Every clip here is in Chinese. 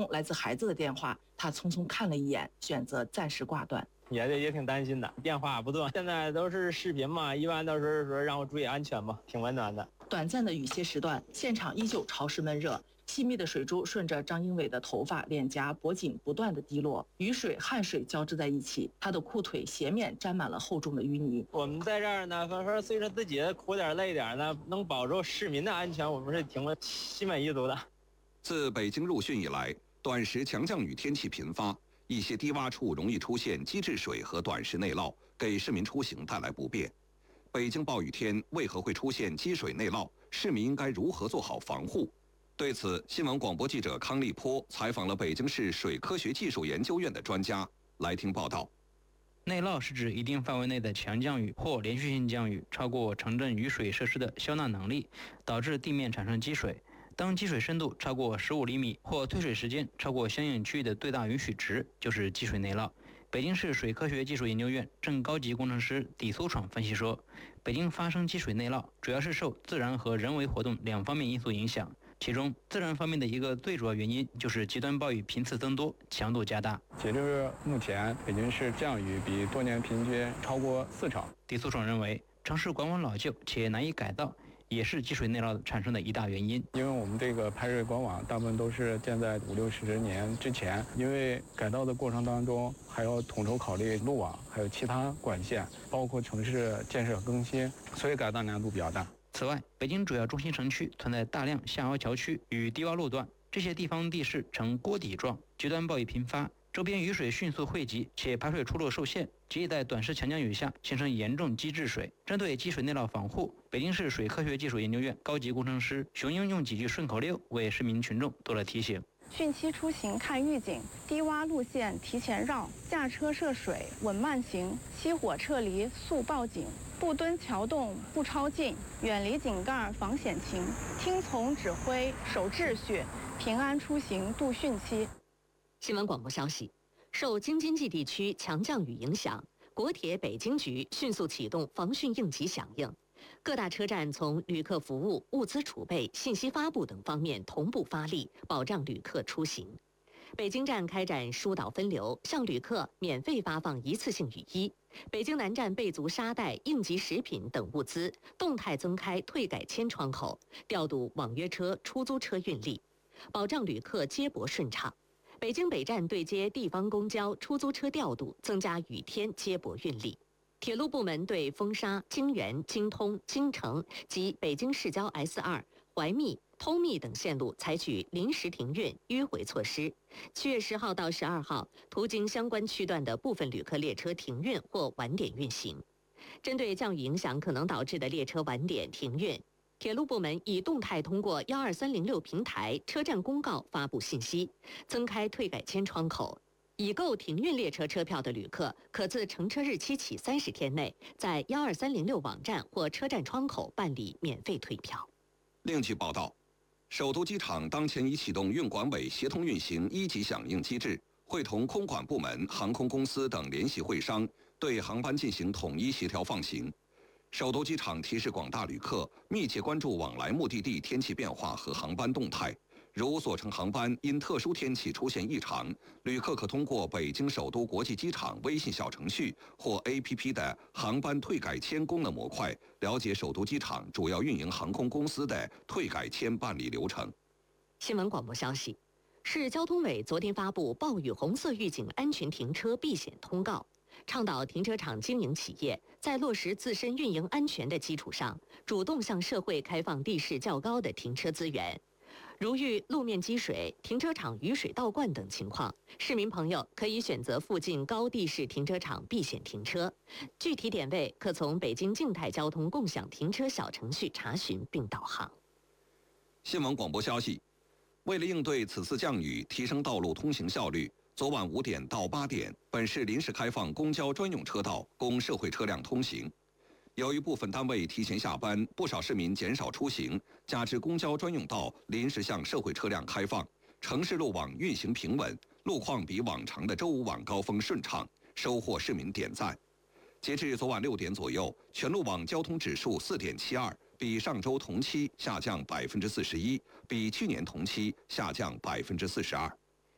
来自孩子的电话，他匆匆看了一眼，选择暂时挂断。 也挺担心的，电话不断，现在都是视频嘛，一般都是说让我注意安全嘛，挺温暖的。 短暂的雨歇时段，现场依旧潮湿闷热，细密的水珠顺着张英伟的头发、脸颊、脖颈不断的滴落，雨水、汗水交织在一起，他的裤腿鞋面沾满了厚重的淤泥。 我们在这儿呢，说虽说自己苦点累点呢，能保住市民的安全，我们是挺心满意足的。 自北京入汛以来，短时强降雨天气频发，一些低洼处容易出现积滞水和短时内涝，给市民出行带来不便。北京暴雨天为何会出现积水内涝？市民应该如何做好防护？对此，新闻广播记者康立波采访了北京市水科学技术研究院的专家，来听报道。 内涝是指一定范围内的强降雨或连续性降雨超过城镇雨水设施的消纳能力，导致地面产生积水。当积水深度超过15厘米或退水时间超过相应区域的最大允许值，就是积水内涝。北京市水科学技术研究院正高级工程师李苏闯分析说，北京发生积水内涝主要是受自然和人为活动两方面因素影响，其中自然方面的一个最主要原因就是极端暴雨频次增多，强度加大。 截至目前，北京市降雨比多年平均超过4成。 李苏闯认为，城市管网老旧且难以改造，也是积水内涝产生的一大原因。 因为我们这个排水管网大部分都是建在50-60年之前，因为改造的过程当中还要统筹考虑路网，还有其他管线，包括城市建设更新，所以改造难度比较大。 此外，北京主要中心城区存在大量下凹桥区与低洼路段，这些地方地势呈锅底状，极端暴雨频发，周边雨水迅速汇集，且排水出路受限，极易在短时强降雨下形成严重积滞水。针对积水内涝防护，北京市水科学技术研究院高级工程师熊英用几句顺口溜为市民群众做了提醒： 汛期出行看预警，低洼路线提前绕，驾车涉水稳慢行，熄火撤离速报警，不蹲桥洞不超进，远离井盖防险情，听从指挥守秩序，平安出行度汛期。 新闻广播消息，受京津冀地区强降雨影响，国铁北京局迅速启动防汛应急响应，各大车站从旅客服务、物资储备、信息发布等方面同步发力，保障旅客出行。北京站开展疏导分流，向旅客免费发放一次性雨衣；北京南站备足沙袋、应急食品等物资，动态增开退改签窗口，调度网约车、出租车运力，保障旅客接驳顺畅。北京北站对接地方公交、出租车调度，增加雨天接驳运力。铁路部门对风沙、京原、京通、京城及北京市郊 S2、怀密、通密等线路采取临时停运、迂回措施。7月10号到12号，途经相关区段的部分旅客列车停运或晚点运行。针对降雨影响可能导致的列车晚点停运，铁路部门已动态通过12306平台、车站公告发布信息，增开退改签窗口。已购停运列车车票的旅客，可自乘车日期起30天内，在12306网站或车站窗口办理免费退票。 另据报道，首都机场当前已启动运管委协同运行一级响应机制，会同空管部门、航空公司等联系会商，对航班进行统一协调放行。首都机场提示广大旅客密切关注往来目的地天气变化和航班动态。如所乘航班因特殊天气出现异常，旅客可通过北京首都国际机场微信小程序或 APP 的航班退改签功能模块，了解首都机场主要运营航空公司的退改签办理流程。 新闻广播消息，市交通委昨天发布暴雨红色预警安全停车避险通告，倡导停车场经营企业在落实自身运营安全的基础上，主动向社会开放地势较高的停车资源。如遇路面积水、停车场雨水倒灌等情况，市民朋友可以选择附近高地势停车场避险停车。具体点位可从北京静态交通共享停车小程序查询并导航。 新闻广播消息，为了应对此次降雨，提升道路通行效率，昨晚5点到8点，本市临时开放公交专用车道供社会车辆通行。由于部分单位提前下班，不少市民减少出行，加之公交专用道临时向社会车辆开放，城市路网运行平稳，路况比往常的周五晚高峰顺畅，收获市民点赞。截至昨晚6点左右，全路网交通指数4.72，比上周同期下降41%，比去年同期下降42%。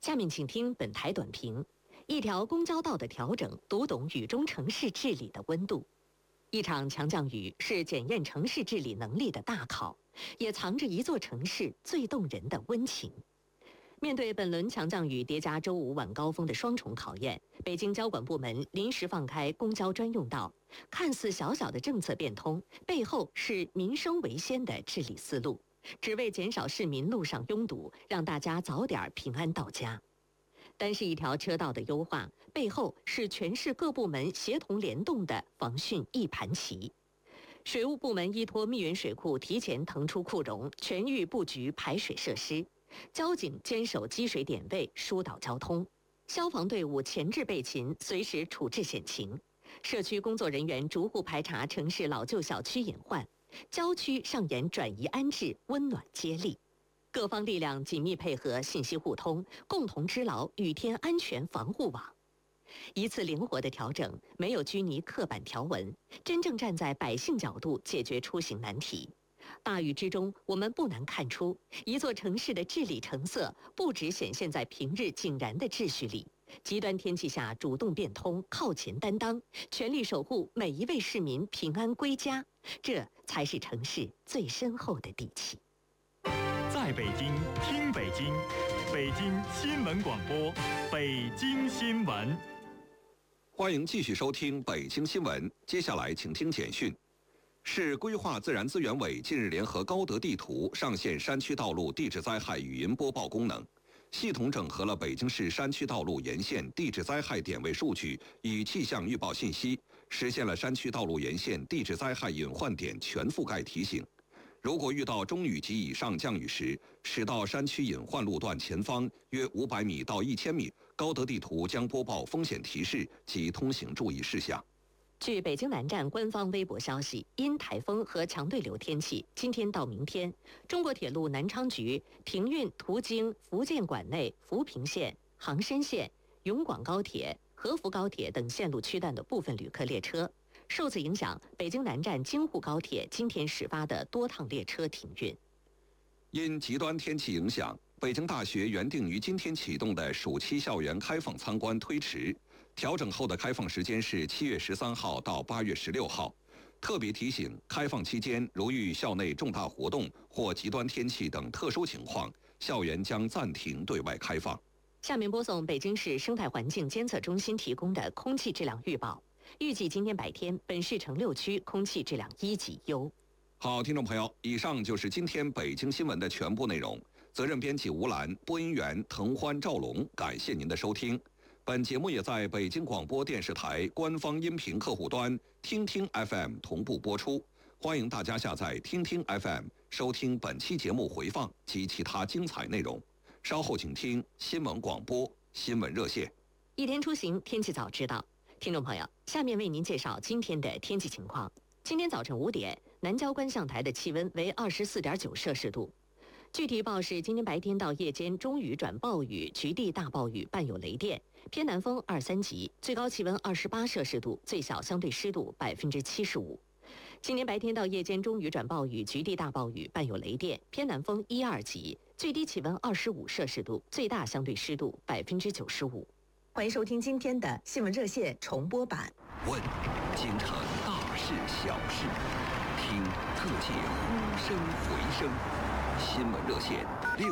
下面请听本台短评：一条公交道的调整，读懂雨中城市治理的温度。一场强降雨是检验城市治理能力的大考，也藏着一座城市最动人的温情。面对本轮强降雨叠加周五晚高峰的双重考验，北京交管部门临时放开公交专用道，看似小小的政策变通，背后是民生为先的治理思路，只为减少市民路上拥堵，让大家早点平安到家。单是一条车道的优化，背后是全市各部门协同联动的防汛一盘棋。水务部门依托密云水库提前腾出库容，全域布局排水设施。交警坚守积水点位，疏导交通；消防队伍前置备勤，随时处置险情；社区工作人员逐户排查城市老旧小区隐患；郊区上演转移安置，温暖接力。各方力量紧密配合，信息互通，共同织牢雨天安全防护网。一次灵活的调整，没有拘泥刻板条文，真正站在百姓角度解决出行难题。大雨之中，我们不难看出，一座城市的治理成色不只显现在平日井然的秩序里，极端天气下主动变通，靠前担当，全力守护每一位市民平安归家，这才是城市最深厚的底气。 在北京听北京，北京新闻广播，北京新闻。 欢迎继续收听北京新闻，接下来请听简讯。市规划自然资源委近日联合高德地图上线山区道路地质灾害语音播报功能，系统整合了北京市山区道路沿线地质灾害点位数据与气象预报信息，实现了山区道路沿线地质灾害隐患点全覆盖提醒。如果遇到中雨及以上降雨时，驶到山区隐患路段前方约500米到1000米，高德地图将播报风险提示及通行注意事项。 据北京南站官方微博消息，因台风和强对流天气，今天到明天，中国铁路南昌局停运途经福建管内福平县、杭山县、永广高铁、合福高铁等线路区段的部分旅客列车。受此影响，北京南站京沪高铁今天始发的多趟列车停运。 因极端天气影响，北京大学原定于今天启动的暑期校园开放参观推迟。调整后的开放时间是7月13号到8月16号。特别提醒，开放期间如遇校内重大活动或极端天气等特殊情况，校园将暂停对外开放。 下面播送北京市生态环境监测中心提供的空气质量预报。预计今天白天，本市城6区空气质量1级优。 好，听众朋友，以上就是今天北京新闻的全部内容。责任编辑吴兰，播音员滕欢、赵龙，感谢您的收听。本节目也在北京广播电视台官方音频客户端听听 FM 同步播出，欢迎大家下载听听 FM 收听本期节目回放及其他精彩内容。稍后请听新闻广播新闻热线。 一天出行，天气早知道。听众朋友，下面为您介绍今天的天气情况。今天早晨5点，南郊观象台的气温为24.9摄氏度。具体预报是：今天白天到夜间中雨转暴雨，局地大暴雨，伴有雷电，偏南风2、3级，最高气温28摄氏度，最小相对湿度75%。今天白天到夜间中雨转暴雨，局地大暴雨，伴有雷电，偏南风1、2级，最低气温25摄氏度，最大相对湿度95%。欢迎收听今天的新闻热线重播版。 问京城大事小事，听各界呼声回声。新闻热线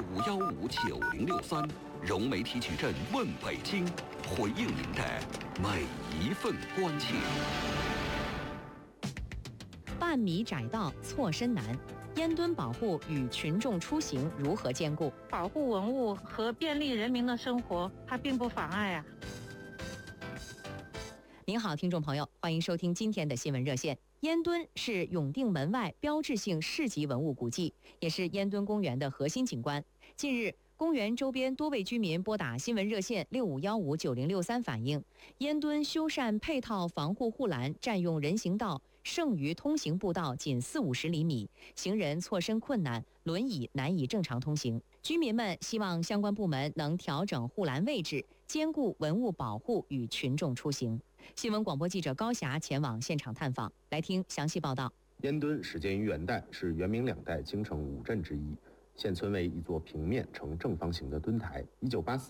65159063，融媒体矩阵问北京，回应您的每一份关切。 半米窄道错身难，烟墩保护与群众出行如何兼顾？ 保护文物和便利人民的生活，它并不妨碍啊。 您好，听众朋友，欢迎收听今天的新闻热线。烟墩是永定门外标志性市级文物古迹，也是烟墩公园的核心景观。近日，公园周边多位居民拨打新闻热线65159063反映，烟墩修缮配套防护护栏占用人行道剩余通行步道仅40-50厘米，行人错身困难，轮椅难以正常通行。居民们希望相关部门能调整护栏位置，兼顾文物保护与群众出行。新闻广播记者高霞前往现场探访，来听详细报道。 烟墩始建于元代，是元明2代京城5镇之一，现存为一座平面呈正方形的墩台。1984